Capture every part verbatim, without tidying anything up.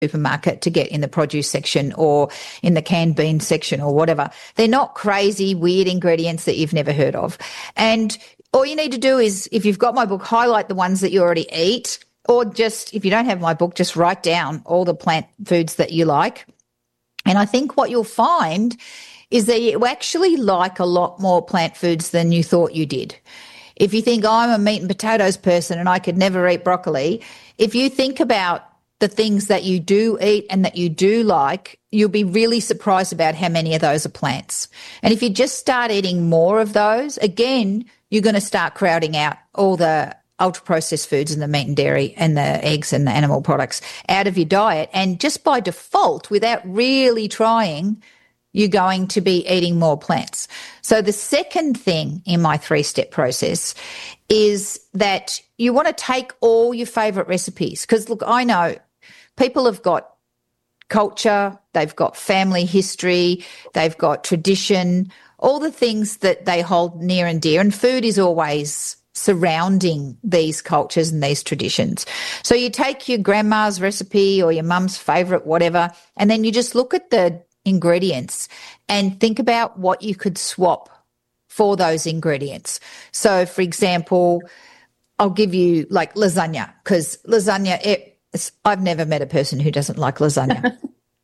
supermarket to get in the produce section or in the canned bean section or whatever. They're not crazy, weird ingredients that you've never heard of. And all you need to do is, if you've got my book, highlight the ones that you already eat, or just, if you don't have my book, just write down all the plant foods that you like. And I think what you'll find is that you actually like a lot more plant foods than you thought you did. If you think, oh, I'm a meat and potatoes person and I could never eat broccoli, if you think about the things that you do eat and that you do like, you'll be really surprised about how many of those are plants. And if you just start eating more of those, again, you're going to start crowding out all the ultra-processed foods and the meat and dairy and the eggs and the animal products out of your diet. And just by default, without really trying, you're going to be eating more plants. So the second thing in my three-step process is that you want to take all your favourite recipes. Because, look, I know people have got culture, they've got family history, they've got tradition, all the things that they hold near and dear, and food is always surrounding these cultures and these traditions. So you take your grandma's recipe or your mum's favourite, whatever, and then you just look at the ingredients and think about what you could swap for those ingredients. So, for example, I'll give you like lasagna, because lasagna, it, I've never met a person who doesn't like lasagna.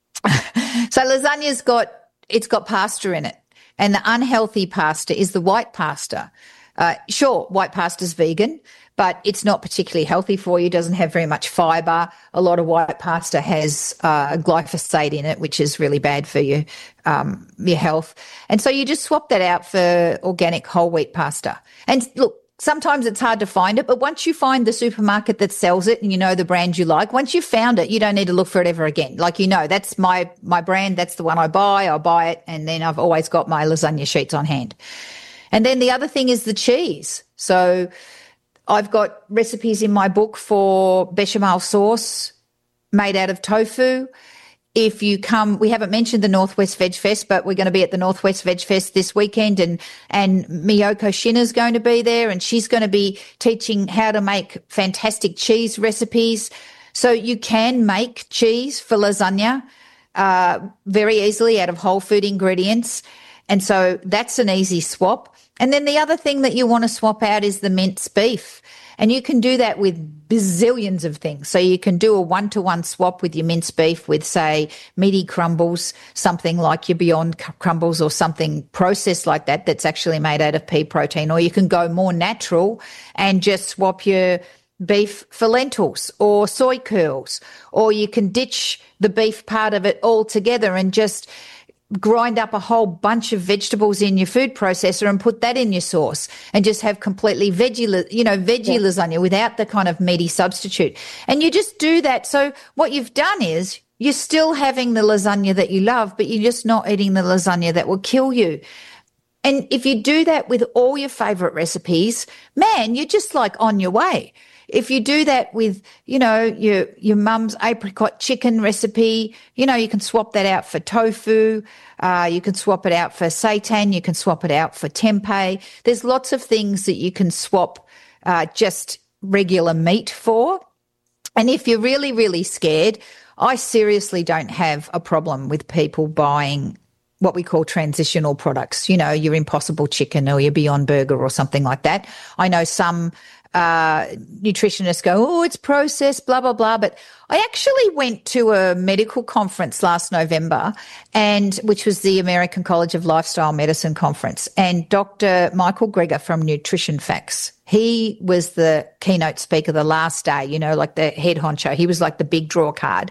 So lasagna's got, it's got pasta in it, and the unhealthy pasta is the white pasta. Uh, sure, white pasta's vegan, but it's not particularly healthy for you, doesn't have very much fibre. A lot of white pasta has uh, glyphosate in it, which is really bad for you, um, your health. And so you just swap that out for organic whole wheat pasta. And look, sometimes it's hard to find it, but once you find the supermarket that sells it and you know the brand you like, once you've found it, you don't need to look for it ever again. Like, you know, that's my, my brand, that's the one I buy, I'll buy it, and then I've always got my lasagna sheets on hand. And then the other thing is the cheese. So I've got recipes in my book for bechamel sauce made out of tofu. If you come, we haven't mentioned the Northwest Veg Fest, but we're going to be at the Northwest Veg Fest this weekend, and, and Miyoko Shinna's going to be there, and she's going to be teaching how to make fantastic cheese recipes. So you can make cheese for lasagna uh, very easily out of whole food ingredients. And so that's an easy swap. And then the other thing that you want to swap out is the minced beef. And you can do that with bazillions of things. So you can do a one-to-one swap with your minced beef with, say, meaty crumbles, something like your Beyond crumbles or something processed like that that's actually made out of pea protein. Or you can go more natural and just swap your beef for lentils or soy curls. Or you can ditch the beef part of it altogether and just grind up a whole bunch of vegetables in your food processor and put that in your sauce and just have completely veggie, you know, veggie yeah. lasagna without the kind of meaty substitute. And you just do that. So what you've done is you're still having the lasagna that you love, but you're just not eating the lasagna that will kill you. And if you do that with all your favorite recipes, man, you're just like on your way. If you do that with, you know, your your mum's apricot chicken recipe, you know, you can swap that out for tofu. Uh, you can swap it out for seitan. You can swap it out for tempeh. There's lots of things that you can swap uh, just regular meat for. And if you're really, really scared, I seriously don't have a problem with people buying what we call transitional products, you know, your Impossible Chicken or your Beyond Burger or something like that. I know some uh, nutritionists go, oh, it's processed, blah, blah, blah. But I actually went to a medical conference last November, and which was the American College of Lifestyle Medicine conference. And Doctor Michael Greger from Nutrition Facts, he was the keynote speaker the last day, you know, like the head honcho. He was like the big draw card.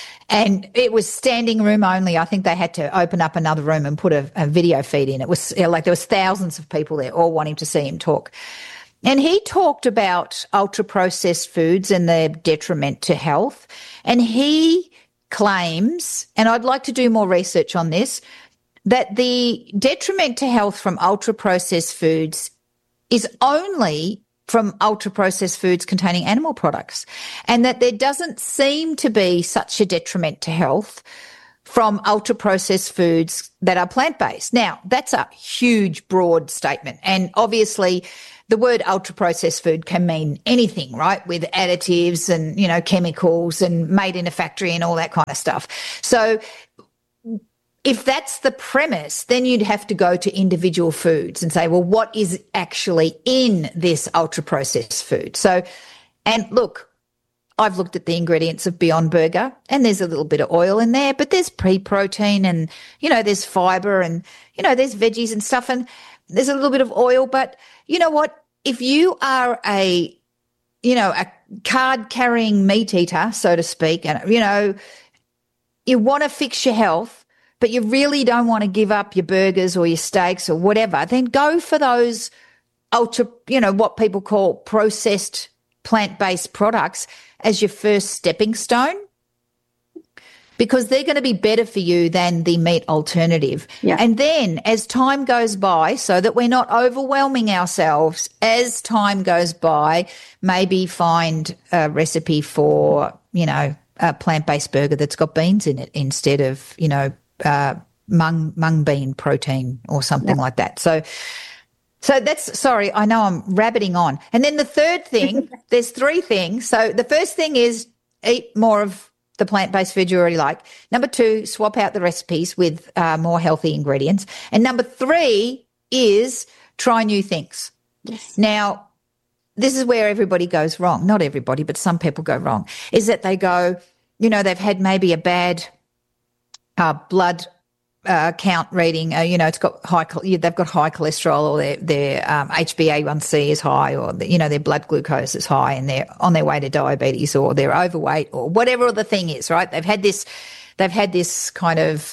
And it was standing room only. I think they had to open up another room and put a, a video feed in. It was you know, like there was thousands of people there all wanting to see him talk. And he talked about ultra-processed foods and their detriment to health. And he claims, and I'd like to do more research on this, that the detriment to health from ultra-processed foods is only from ultra-processed foods containing animal products, and that there doesn't seem to be such a detriment to health from ultra-processed foods that are plant-based. Now, that's a huge, broad statement, and obviously the word ultra processed food can mean anything, right? With additives and, you know, chemicals and made in a factory and all that kind of stuff. So if that's the premise, then you'd have to go to individual foods and say, well, what is actually in this ultra processed food? So, and look, I've looked at the ingredients of Beyond Burger and there's a little bit of oil in there, but there's pea protein and, you know, there's fiber and, you know, there's veggies and stuff and there's a little bit of oil. But you know what? If you are a, you know, a card carrying meat eater, so to speak, and, you know, you want to fix your health, but you really don't want to give up your burgers or your steaks or whatever, then go for those ultra, you know, what people call processed plant-based products as your first stepping stone, because they're going to be better for you than the meat alternative. Yeah. And then as time goes by, so that we're not overwhelming ourselves, as time goes by, maybe find a recipe for, you know, a plant-based burger that's got beans in it instead of, you know, uh, mung mung bean protein or something yeah. like that. So, so that's, sorry, I know I'm rabbiting on. And then the third thing, there's three things. So the first thing is eat more of the plant-based food you already like. Number two, swap out the recipes with uh, more healthy ingredients. And number three is try new things. Yes. Now, this is where everybody goes wrong. Not everybody, but some people go wrong, is that they go, you know, they've had maybe a bad uh, blood uh, count reading. Uh, you know, it's got high, they've got high cholesterol, or their, their um, H b A one C is high, or, the, you know, their blood glucose is high and they're on their way to diabetes, or they're overweight, or whatever the thing is, right? They've had this, they've had this kind of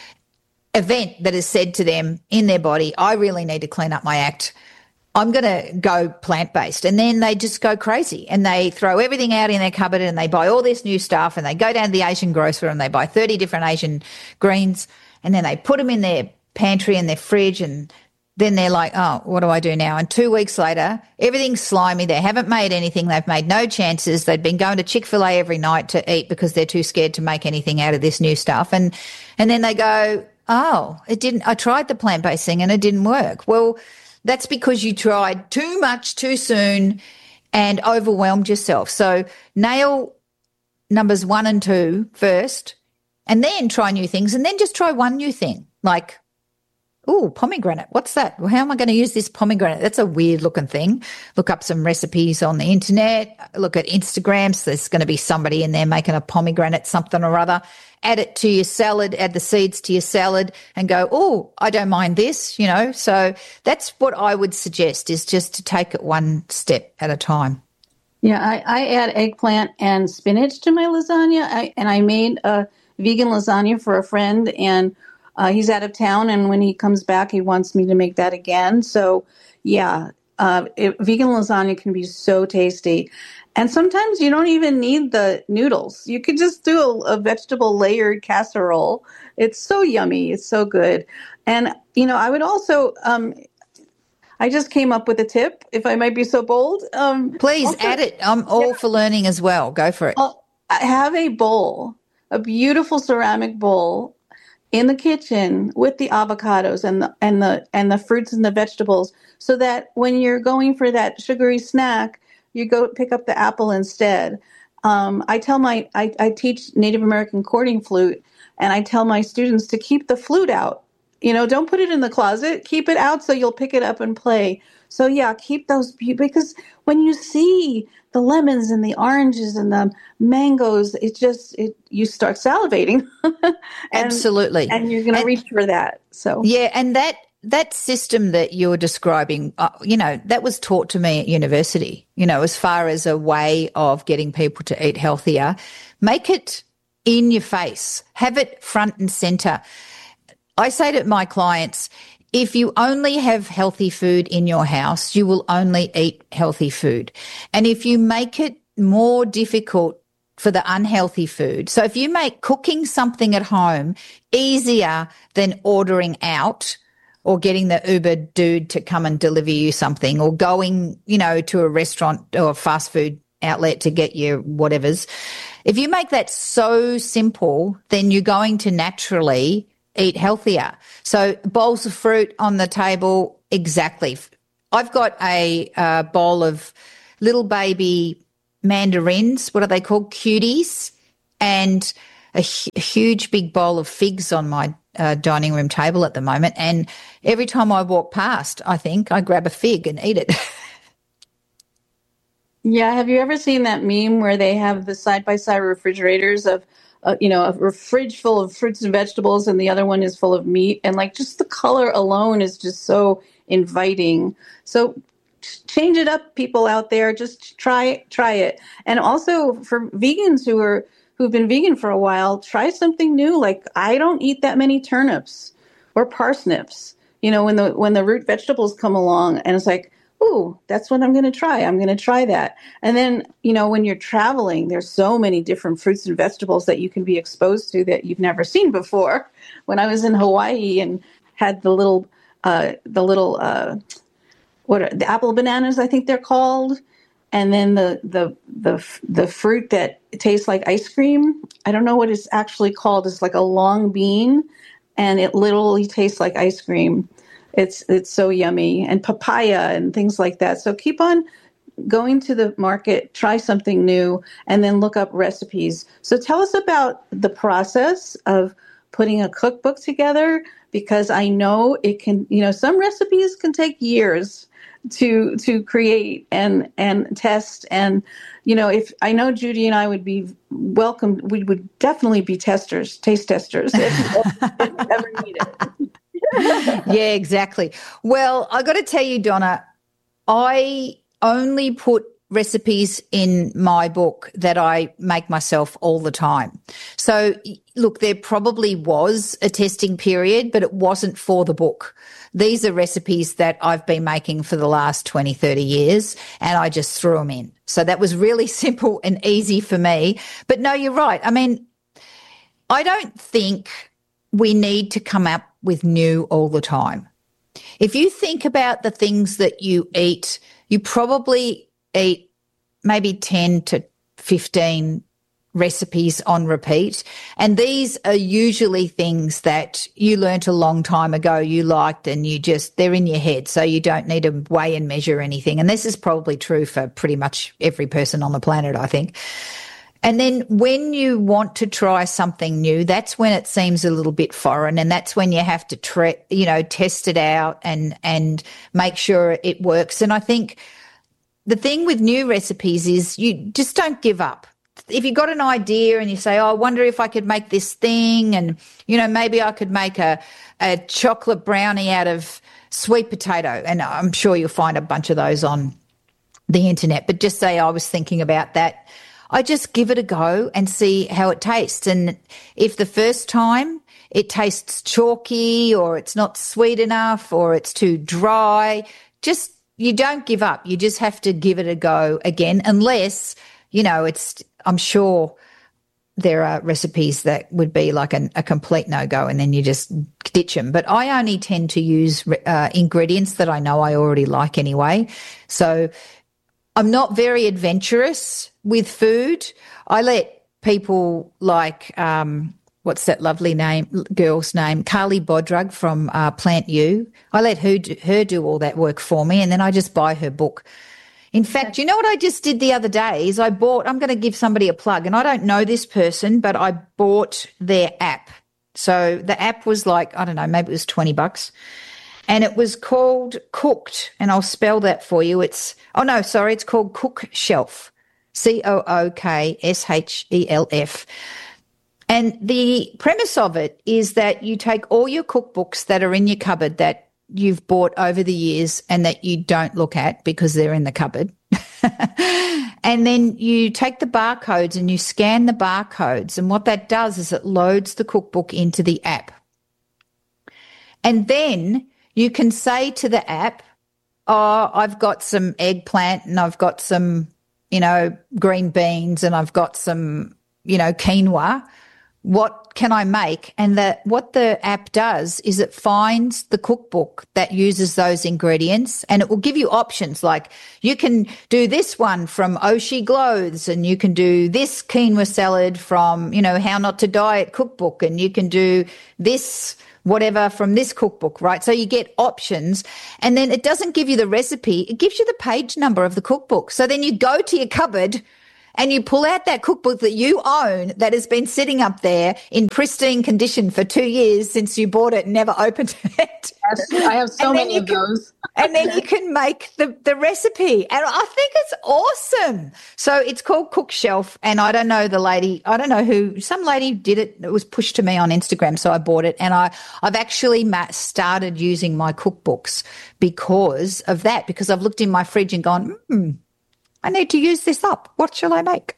event that has said to them in their body, I really need to clean up my act. I'm going to go plant-based. And then they just go crazy and they throw everything out in their cupboard and they buy all this new stuff and they go down to the Asian grocer and they buy thirty different Asian greens and then they put them in their pantry and their fridge, and then they're like, oh, what do I do now? And two weeks later, everything's slimy. They haven't made anything. They've made no chances. They've been going to Chick-fil-A every night to eat because they're too scared to make anything out of this new stuff. And, and then they go, oh, it didn't, I tried the plant-based thing and it didn't work. Well, that's because you tried too much too soon and overwhelmed yourself. So nail numbers one and two first, and then try new things, and then just try one new thing. Like, oh, pomegranate. What's that? Well, how am I going to use this pomegranate? That's a weird looking thing. Look up some recipes on the internet. Look at Instagram. So there's going to be somebody in there making a pomegranate something or other. Add it to your salad, add the seeds to your salad and go, oh, I don't mind this, you know. So that's what I would suggest, is just to take it one step at a time. Yeah, I, I add eggplant and spinach to my lasagna. I, and I made a vegan lasagna for a friend, and uh, he's out of town. And when he comes back, he wants me to make that again. So, yeah, uh, it, vegan lasagna can be so tasty. And sometimes you don't even need the noodles. You could just do a, a vegetable layered casserole. It's so yummy. It's so good. And, you know, I would also, um, I just came up with a tip, if I might be so bold. Um, Please also, add it. I'm all yeah, for learning as well. Go for it. I'll, I have a bowl, a beautiful ceramic bowl in the kitchen with the avocados and the, and the, and the fruits and the vegetables, so that when you're going for that sugary snack, you go pick up the apple instead. Um, I tell my, I, I teach Native American cording flute, and I tell my students to keep the flute out. You know, don't put it in the closet. Keep it out so you'll pick it up and play. So yeah, keep those, because when you see the lemons and the oranges and the mangoes, it just, it you start salivating. and, Absolutely. And you're going to reach for that. So yeah, and that, that system that you're describing, uh, you know, that was taught to me at university, you know, as far as a way of getting people to eat healthier. Make it in your face. Have it front and center. I say to my clients, if you only have healthy food in your house, you will only eat healthy food. And if you make it more difficult for the unhealthy food, so if you make cooking something at home easier than ordering out, or getting the Uber dude to come and deliver you something, or going, you know, to a restaurant or a fast food outlet to get your whatevers. If you make that so simple, then you're going to naturally eat healthier. So bowls of fruit on the table, exactly. I've got a uh, bowl of little baby mandarins. What are they called? Cuties. And a, hu- a huge big bowl of figs on my uh, dining room table at the moment. And every time I walk past, I think I grab a fig and eat it. Yeah, have you ever seen that meme where they have the side-by-side refrigerators of, uh, you know, a fridge full of fruits and vegetables and the other one is full of meat? And like just the color alone is just so inviting. So change it up, people out there. Just try try it. And also for vegans who are who've been vegan for a while, try something new. Like I don't eat that many turnips or parsnips. You know, when the when the root vegetables come along, and it's like, ooh, that's what I'm going to try. I'm going to try that. And then, you know, when you're traveling, there's so many different fruits and vegetables that you can be exposed to that you've never seen before. When I was in Hawaii and had the little, uh, the little, uh, what are the apple bananas? I think they're called, and then the the the the fruit that tastes like ice cream. I don't know what it's actually called. It's like a long bean, and it literally tastes like ice cream. It's it's so yummy, and papaya and things like that. So keep on going to the market, try something new, and then look up recipes. So tell us about the process of putting a cookbook together, because I know it can, you know, some recipes can take years to to create and and test. And you know, if I know Judy and I would be welcome, we would definitely be testers, taste testers if, if you ever need it. Yeah, exactly. Well, I got to tell you, Donna, I only put recipes in my book that I make myself all the time. So look, there probably was a testing period, but it wasn't for the book. These are recipes that I've been making for the last twenty, thirty years, and I just threw them in. So that was really simple and easy for me. But no, you're right. I mean, I don't think we need to come up with new all the time. If you think about the things that you eat, you probably eat maybe ten to fifteen recipes on repeat. And these are usually things that you learnt a long time ago, you liked, and you just, they're in your head. So you don't need to weigh and measure anything. And this is probably true for pretty much every person on the planet, I think. And then when you want to try something new, that's when it seems a little bit foreign, and that's when you have to, tre- you know, test it out and and make sure it works. And I think the thing with new recipes is you just don't give up. If you've got an idea and you say, oh, I wonder if I could make this thing, and, you know, maybe I could make a, a chocolate brownie out of sweet potato, and I'm sure you'll find a bunch of those on the internet, but just say I was thinking about that. I just give it a go and see how it tastes. And if the first time it tastes chalky or it's not sweet enough or it's too dry, just, you don't give up. You just have to give it a go again, unless, you know, it's, I'm sure there are recipes that would be like an, a complete no-go, and then you just ditch them. But I only tend to use uh, ingredients that I know I already like anyway. So I'm not very adventurous with food. I let people like, um, what's that lovely name, girl's name, Carly Bodrug from uh, Plant U. I let her do, her do all that work for me, and then I just buy her book. In fact, you know what I just did the other day is I bought, I'm going to give somebody a plug, and I don't know this person, but I bought their app. So the app was like, I don't know, maybe it was twenty bucks. And it was called Cooked, and I'll spell that for you. It's, oh no, sorry, it's called Cook Shelf, C O O K S H E L F. And the premise of it is that you take all your cookbooks that are in your cupboard that you've bought over the years and that you don't look at because they're in the cupboard. And then you take the barcodes and you scan the barcodes. And what that does is it loads the cookbook into the app. And then you can say to the app, oh, I've got some eggplant and I've got some, you know, green beans and I've got some, you know, quinoa. what can I make? And the, what the app does is it finds the cookbook that uses those ingredients, and it will give you options like you can do this one from Oshi Glows, and you can do this quinoa salad from, you know, How Not to Diet cookbook, and you can do this whatever from this cookbook, right? So you get options, and then it doesn't give you the recipe. It gives you the page number of the cookbook. So then you go to your cupboard and you pull out that cookbook that you own that has been sitting up there in pristine condition for two years since you bought it and never opened it. Yes, I have so many of can, those. And then you can make the, the recipe. And I think it's awesome. So it's called Cookshelf. And I don't know the lady, I don't know who, some lady did it. It was pushed to me on Instagram. So I bought it. And I, I've actually started using my cookbooks because of that, because I've looked in my fridge and gone, hmm, I need to use this up. What shall I make?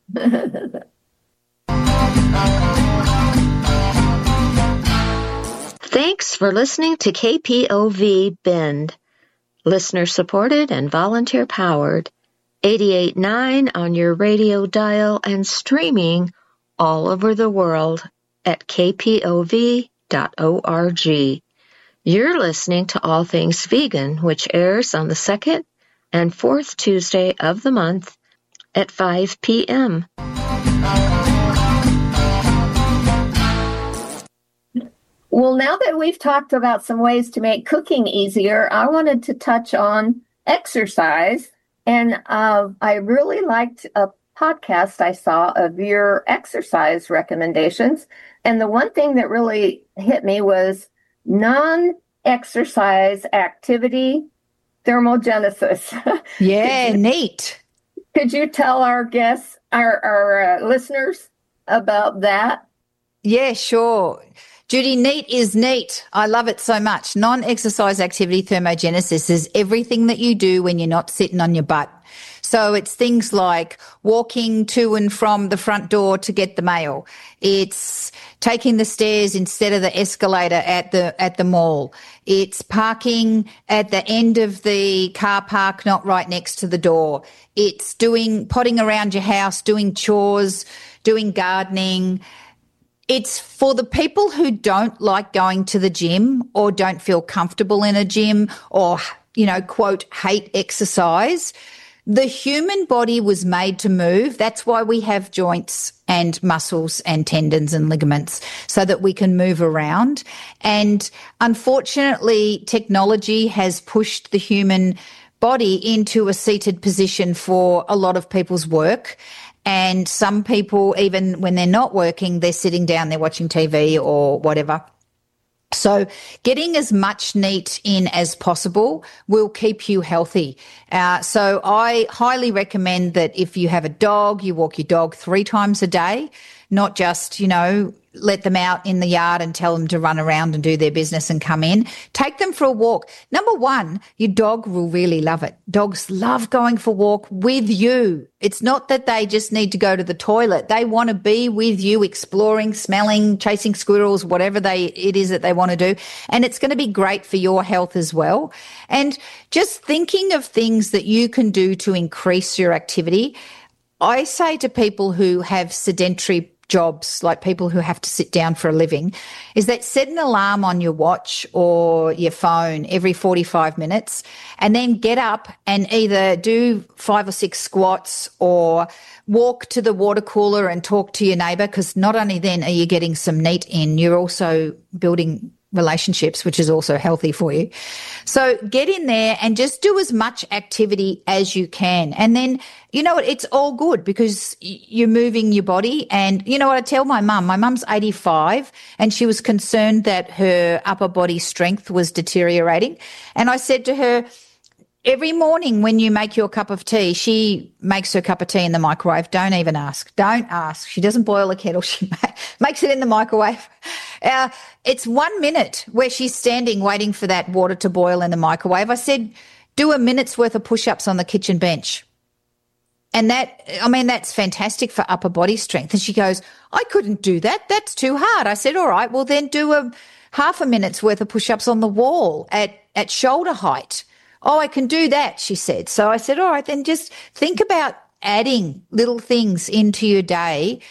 Thanks for listening to K P O V Bend. Listener supported and volunteer powered. eighty-eight point nine on your radio dial and streaming all over the world at k p o v dot org. You're listening to All Things Vegan, which airs on the second and fourth Tuesday of the month at five p.m. Well, now that we've talked about some ways to make cooking easier, I wanted to touch on exercise. And uh, I really liked a podcast I saw of your exercise recommendations. And the one thing that really hit me was non-exercise activity thermogenesis. Yeah, could you, neat. Could you tell our guests, our, our uh, listeners about that? Yeah, sure. Judy, neat is neat. I love it so much. Non-exercise activity thermogenesis is everything that you do when you're not sitting on your butt. So it's things like walking to and from the front door to get the mail. It's taking the stairs instead of the escalator at the at the mall. It's parking at the end of the car park, not right next to the door. It's doing potting around your house, doing chores, doing gardening. It's for the people who don't like going to the gym or don't feel comfortable in a gym or, you know, quote, hate exercise. The human body was made to move. That's why we have joints and muscles and tendons and ligaments, so that we can move around. And unfortunately, technology has pushed the human body into a seated position for a lot of people's work. And some people, even when they're not working, they're sitting down, they're watching T V or whatever. So getting as much NEAT in as possible will keep you healthy. Uh, so I highly recommend that if you have a dog, you walk your dog three times a day, not just, you know, let them out in the yard and tell them to run around and do their business and come in. Take them for a walk. Number one, your dog will really love it. Dogs love going for a walk with you. It's not that they just need to go to the toilet. They want to be with you, exploring, smelling, chasing squirrels, whatever they it is that they want to do. And it's going to be great for your health as well. And just thinking of things that you can do to increase your activity. I say to people who have sedentary jobs, like people who have to sit down for a living, is that set an alarm on your watch or your phone every forty-five minutes and then get up and either do five or six squats or walk to the water cooler and talk to your neighbour, because not only then are you getting some NEAT in, you're also building relationships, which is also healthy for you. So get in there and just do as much activity as you can. And then, you know what, it's all good because you're moving your body. And you know what I tell my mum? My mum's eighty-five and she was concerned that her upper body strength was deteriorating. And I said to her, every morning when you make your cup of tea, she makes her cup of tea in the microwave. Don't even ask. Don't ask. She doesn't boil a kettle. She makes it in the microwave. Uh, it's one minute where she's standing waiting for that water to boil in the microwave. I said, do a minute's worth of push-ups on the kitchen bench. And that, I mean, that's fantastic for upper body strength. And she goes, I couldn't do that. That's too hard. I said, all right, well then do a half a minute's worth of push-ups on the wall at, at shoulder height. Oh, I can do that, she said. So I said, all right, then just think about adding little things into your day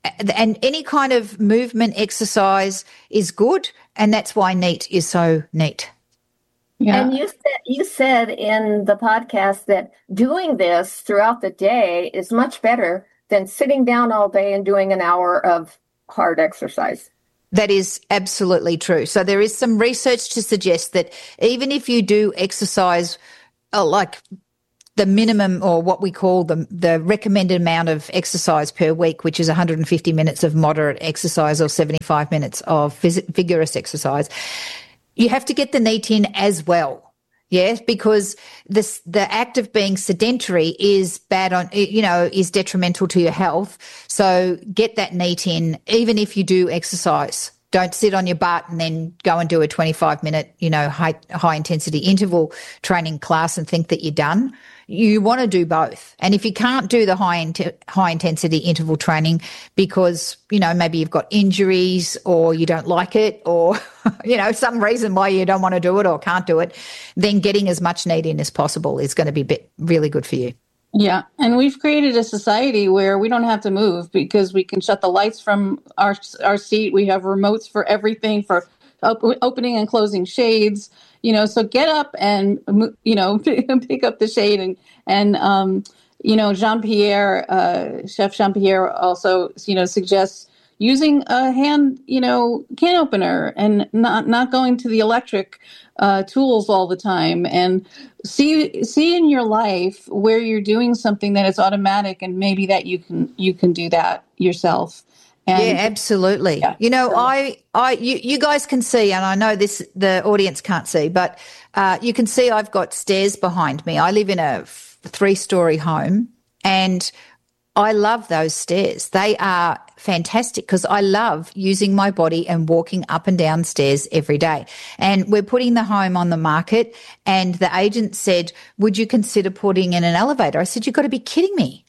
and any kind of movement exercise is good, and that's why NEAT is so neat. Yeah. And you said, you said in the podcast that doing this throughout the day is much better than sitting down all day and doing an hour of hard exercise. That is absolutely true. So there is some research to suggest that even if you do exercise uh, like the minimum, or what we call the, the recommended amount of exercise per week, which is one hundred fifty minutes of moderate exercise or seventy-five minutes of phys- vigorous exercise, you have to get the NEAT in as well. Yes, because this, the act of being sedentary is bad on, you know, is detrimental to your health. So get that NEAT in, even if you do exercise. Don't sit on your butt and then go and do a twenty-five minute, you know, high, high intensity interval training class and think that you're done. You want to do both. And if you can't do the high in- high intensity interval training because, you know, maybe you've got injuries or you don't like it, or, you know, some reason why you don't want to do it or can't do it, then getting as much NEAT in as possible is going to be bit, really good for you. Yeah, and we've created a society where we don't have to move because we can shut the lights from our our seat. We have remotes for everything, for op- opening and closing shades. You know, so get up and, you know, pick up the shade. And, and um, you know, Jean-Pierre, uh, Chef Jean-Pierre also, you know, suggests using a hand, you know, can opener and not, not going to the electric uh, tools all the time, and see see in your life where you're doing something that is automatic, and maybe that you can you can do that yourself. And, yeah, absolutely. Yeah, you know, so. I, I, you, you guys can see, and I know this, the audience can't see, but uh, you can see I've got stairs behind me. I live in a f- three-story home, and I love those stairs. They are fantastic because I love using my body and walking up and down stairs every day. And we're putting the home on the market, and the agent said, would you consider putting in an elevator? I said, you've got to be kidding me.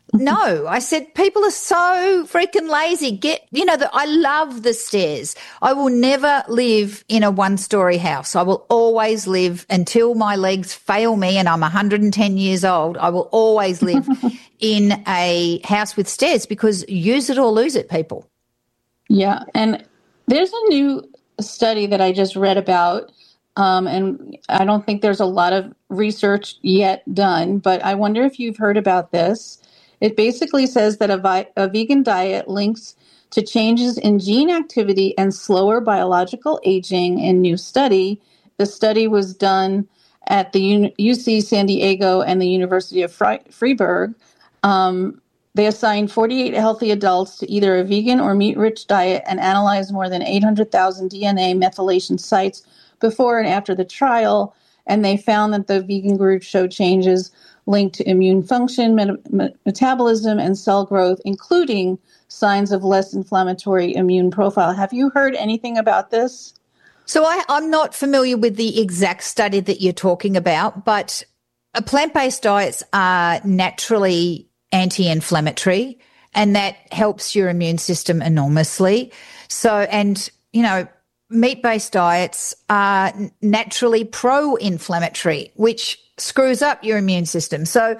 No, I said, people are so freaking lazy. Get, you know, the, I love the stairs. I will never live in a one-story house. I will always live until my legs fail me and I'm one hundred ten years old. I will always live in a house with stairs, because use it or lose it, people. Yeah, and there's a new study that I just read about, um, and I don't think there's a lot of research yet done, but I wonder if you've heard about this. It basically says that a, vi- a vegan diet links to changes in gene activity and slower biological aging in new study. The study was done at the U- UC San Diego and the University of Fre- Freiburg. Um, they assigned forty-eight healthy adults to either a vegan or meat-rich diet and analyzed more than eight hundred thousand D N A methylation sites before and after the trial. And they found that the vegan group showed changes linked to immune function, met- met- metabolism, and cell growth, including signs of less inflammatory immune profile. Have you heard anything about this? So I, I'm not familiar with the exact study that you're talking about, but uh, plant-based diets are naturally anti-inflammatory, and that helps your immune system enormously. So, and, you know, meat-based diets are naturally pro-inflammatory, which screws up your immune system. So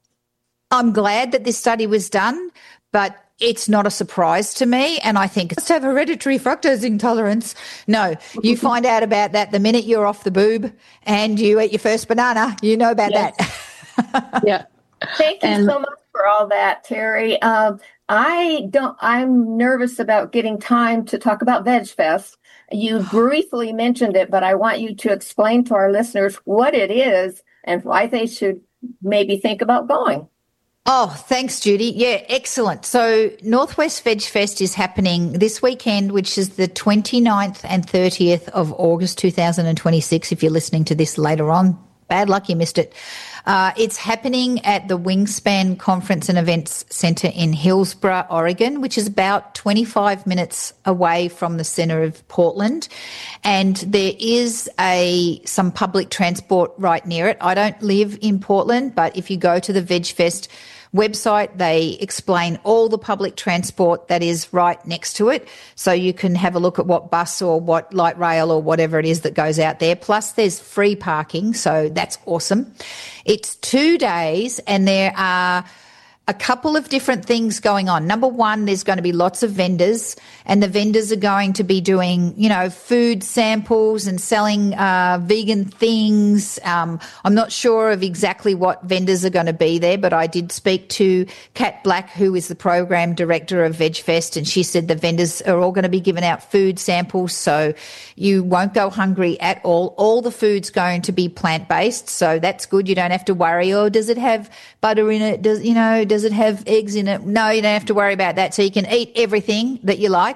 I'm glad that this study was done, but it's not a surprise to me. And I think it's have hereditary fructose intolerance. No, you find out about that the minute you're off the boob and you eat your first banana, you know about yes. that. Yeah. Thank you and, so much for all that, Terry. Um, I don't, I'm nervous about getting time to talk about VegFest. You briefly mentioned it, but I want you to explain to our listeners what it is and why they should maybe think about going. Oh, thanks, Judy. Yeah, excellent. So Northwest Veg Fest is happening this weekend, which is the twenty-ninth and thirtieth of August two thousand twenty-six. If you're listening to this later on, bad luck, you missed it. Uh, it's happening at the Wingspan Conference and Events Center in Hillsboro, Oregon, which is about twenty-five minutes away from the center of Portland. And there is a some public transport right near it. I don't live in Portland, but if you go to the VegFest website, they explain all the public transport that is right next to it. So you can have a look at what bus or what light rail or whatever it is that goes out there. Plus there's free parking. So that's awesome. It's two days and there are a couple of different things going on. Number one, there's going to be lots of vendors, and the vendors are going to be doing, you know, food samples and selling uh, vegan things. Um, I'm not sure of exactly what vendors are going to be there, but I did speak to Kat Black, who is the program director of VegFest, and she said the vendors are all going to be giving out food samples, so you won't go hungry at all. All the food's going to be plant-based, so that's good. You don't have to worry, oh, does it have butter in it? Does, you know, does it have eggs in it? No, you don't have to worry about that. So you can eat everything that you like.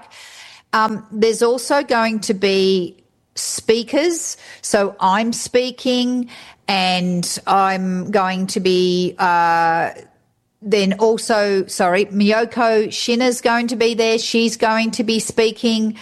Um, there's also going to be speakers. So I'm speaking, and I'm going to be uh, then also, sorry, Miyoko Shinna's going to be there. She's going to be speaking.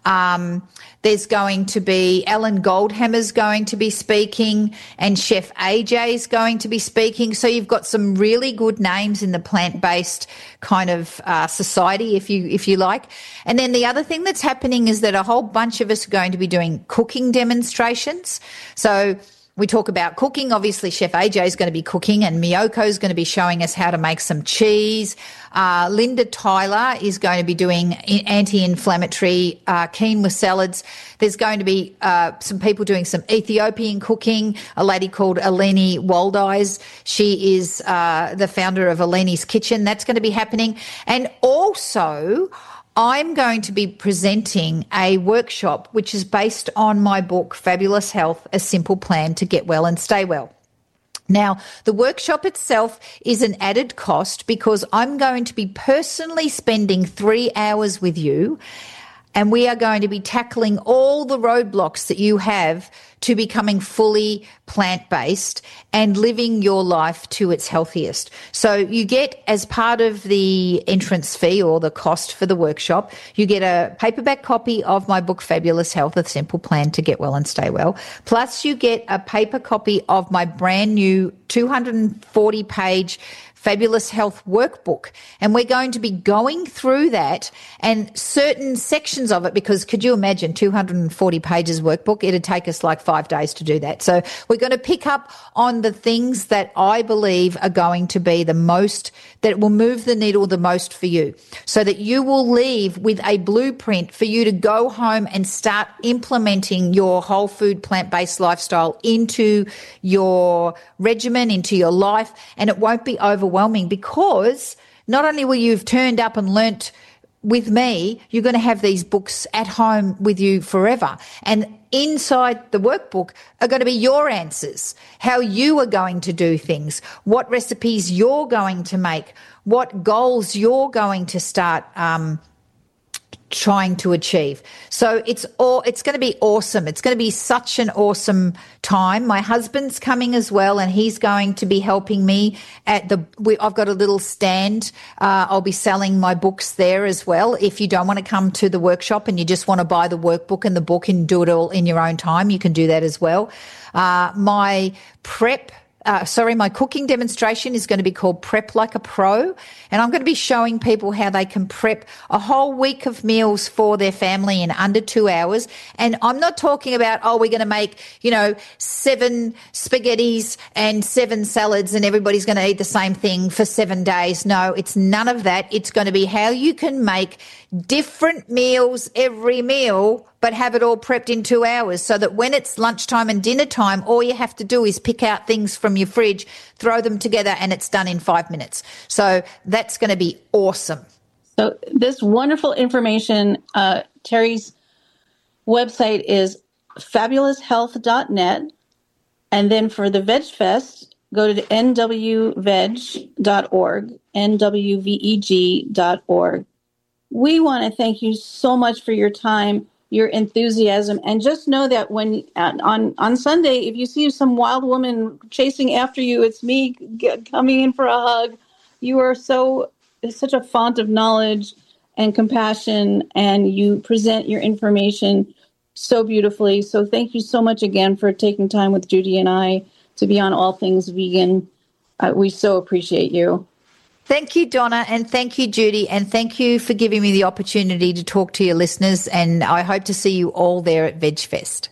Um, there's going to be Ellen Goldhammer's going to be speaking, and Chef A J's going to be speaking. So you've got some really good names in the plant-based kind of uh, society, if you if you like. And then the other thing that's happening is that a whole bunch of us are going to be doing cooking demonstrations. So we talk about cooking. Obviously, Chef A J is going to be cooking, and Miyoko is going to be showing us how to make some cheese. Uh, Linda Tyler is going to be doing anti-inflammatory uh, quinoa salads. There's going to be uh, some people doing some Ethiopian cooking, a lady called Eleni Waldies. She is uh, the founder of Eleni's Kitchen. That's going to be happening. And also, I'm going to be presenting a workshop which is based on my book, Fabulous Health, A Simple Plan to Get Well and Stay Well. Now, the workshop itself is an added cost because I'm going to be personally spending three hours with you, and we are going to be tackling all the roadblocks that you have to becoming fully plant-based and living your life to its healthiest. So you get, as part of the entrance fee or the cost for the workshop, you get a paperback copy of my book, Fabulous Health, A Simple Plan to Get Well and Stay Well. Plus you get a paper copy of my brand new two hundred forty page Fabulous Health Workbook. And we're going to be going through that and certain sections of it, because could you imagine two hundred forty pages workbook? It'd take us like five days to do that. So we're going to pick up on the things that I believe are going to be the most, that will move the needle the most for you, so that you will leave with a blueprint for you to go home and start implementing your whole food plant-based lifestyle into your regimen, into your life, and it won't be overwhelming, because not only will you have turned up and learnt with me, you're going to have these books at home with you forever. And inside the workbook are going to be your answers, how you are going to do things, what recipes you're going to make, what goals you're going to start um, trying to achieve. So it's all, it's going to be awesome. It's going to be such an awesome time. My husband's coming as well, and he's going to be helping me at the, we, I've got a little stand. Uh, I'll be selling my books there as well. If you don't want to come to the workshop and you just want to buy the workbook and the book and do it all in your own time, you can do that as well. Uh, my prep Uh, sorry, my cooking demonstration is going to be called Prep Like a Pro, and I'm going to be showing people how they can prep a whole week of meals for their family in under two hours. And I'm not talking about, oh, we're going to make, you know, seven spaghettis and seven salads and everybody's going to eat the same thing for seven days. No, it's none of that. It's going to be how you can make different meals every meal, but have it all prepped in two hours so that when it's lunchtime and dinner time, all you have to do is pick out things from your fridge, throw them together, and it's done in five minutes. So that's going to be awesome. So this wonderful information, uh, Terry's website is fabulous health dot net. And then for the VegFest, go to n w veg dot org, n w veg dot org. We want to thank you so much for your time, your enthusiasm, and just know that when on on Sunday, if you see some wild woman chasing after you, it's me get, coming in for a hug. You are so such a font of knowledge and compassion, and you present your information so beautifully. So thank you so much again for taking time with Judy and I to be on All Things Vegan. Uh, we so appreciate you. Thank you, Donna, and thank you, Judy, and thank you for giving me the opportunity to talk to your listeners, and I hope to see you all there at VegFest.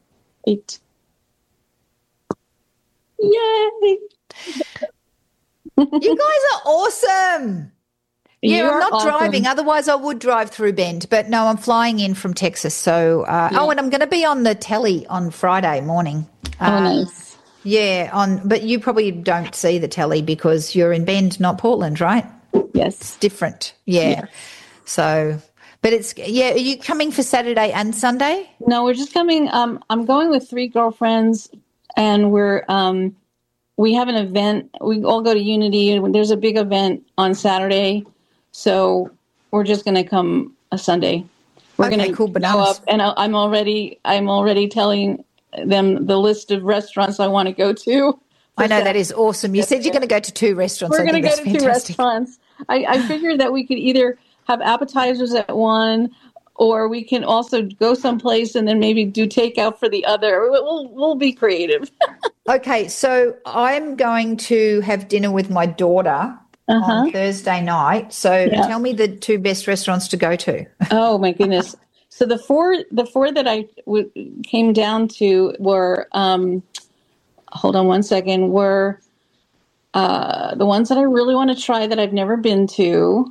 Great. Yay! You guys are awesome. Yeah, You I'm are not awesome. driving. Otherwise, I would drive through Bend. But no, I'm flying in from Texas. So, uh, Yeah. oh, and I'm going to be on the telly on Friday morning. Oh, Um, nice. Yeah, on. But you probably don't see the telly because you're in Bend, not Portland, right? Yes. Different. Yeah. Yeah. So, but it's yeah. Are you coming for Saturday and Sunday? No, we're just coming. Um, I'm going with three girlfriends, and we're um, we have an event. We all go to Unity, and there's a big event on Saturday, so we're just going to come a Sunday. We're Okay, going to cool, go bananas. up, and I- I'm already I'm already telling them the list of restaurants I want to go to. I know that is awesome. You said you're going to go to two restaurants. We're I going to think go that's to two fantastic. restaurants. I, I figured that we could either have appetizers at one, or we can also go someplace and then maybe do takeout for the other. We'll we'll be creative. Okay, so I'm going to have dinner with my daughter Uh-huh. on Thursday night. So Yeah. tell me the two best restaurants to go to. Oh my goodness! So the four the four that I w- came down to were um, hold on one second were uh, the ones that I really want to try that I've never been to.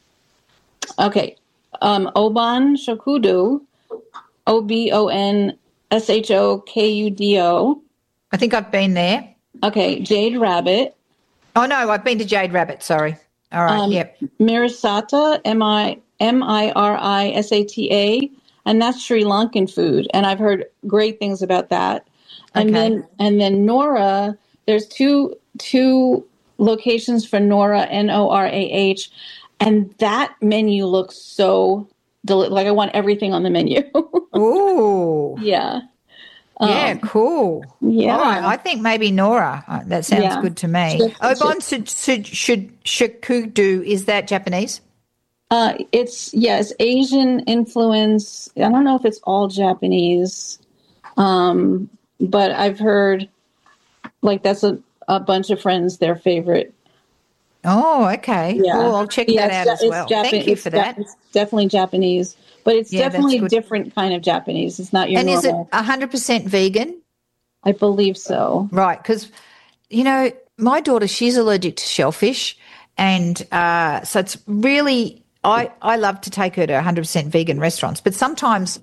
Okay, um, Oban Shokudo, O B O N S H O K U D O. I think I've been there. Okay, Jade Rabbit, Oh, no, I've been to Jade Rabbit. Sorry. All right, um, yep. Mirisata, M I M I R I S A T A, and that's Sri Lankan food, and I've heard great things about that. And Okay. then and then Nora, there's two two locations for Nora, N O R A H, and that menu looks so deli- like I want everything on the menu. Ooh. yeah. Yeah, Um, cool. yeah. All right, I think maybe Nora. Uh, That sounds Yeah. good to me. Should- Obon should Shakudu, is that Japanese? Uh, it's yes, Asian influence. I don't know if it's all Japanese, um, but I've heard like that's a, a bunch of friends their favorite. Oh, okay. Yeah, Cool. I'll check Yeah, that out it's as Ja- well. it's Japan- Thank you it's for ja- that. It's definitely Japanese, but it's Yeah, that's definitely good. different kind of Japanese. It's not your And is it normal. one hundred percent vegan? I believe so. Right, because, you know, my daughter, she's allergic to shellfish. And uh, so it's really, I, I love to take her to one hundred percent vegan restaurants. But sometimes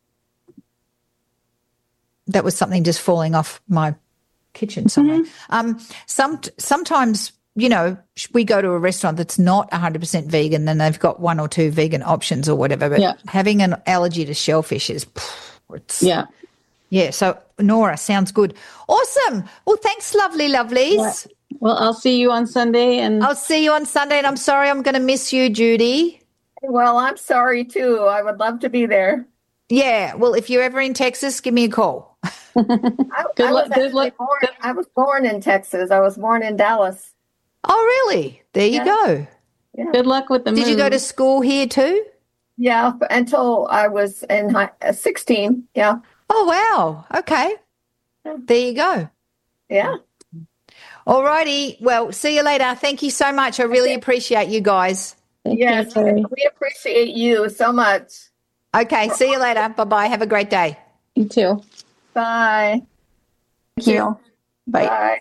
that was something just falling off my kitchen somewhere. Mm-hmm. Um, some Sometimes, you know, we go to a restaurant that's not one hundred percent vegan, then they've got one or two vegan options or whatever. But Yeah. having an allergy to shellfish is, it's, Yeah. yeah, so Nora, sounds good. Awesome. Well, thanks, lovely, lovelies. Yeah. Well, I'll see you on Sunday, and I'll see you on Sunday, and I'm sorry I'm going to miss you, Judy. Well, I'm sorry too. I would love to be there. Yeah, well, if you're ever in Texas, give me a call. I, Good I luck- was good actually luck- born. I was born in Texas. I was born in Dallas. Oh, really? There you Yeah. go. Yeah, good luck with the Did you move. go to school here too? yeah. Until I was in high, uh, sixteen. Yeah, Oh, wow. Okay. There you go. yeah. All righty. Well, see you later. Thank you so much. I really appreciate you guys. Take Yes, care, Terry. we appreciate you so much. Okay, see you later. Bye-bye. Have a great day. You too. Bye. Thank you. Bye. Bye.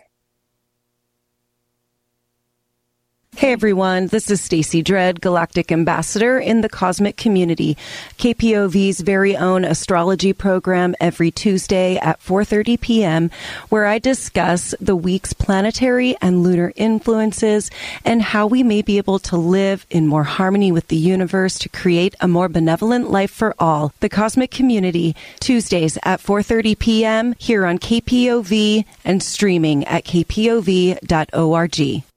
Hey everyone, this is Stacy Dredd, Galactic Ambassador in the Cosmic Community, K P O V's very own astrology program every Tuesday at four thirty p.m., where I discuss the week's planetary and lunar influences and how we may be able to live in more harmony with the universe to create a more benevolent life for all. The Cosmic Community, Tuesdays at four thirty p.m. here on K P O V and streaming at k p o v dot org.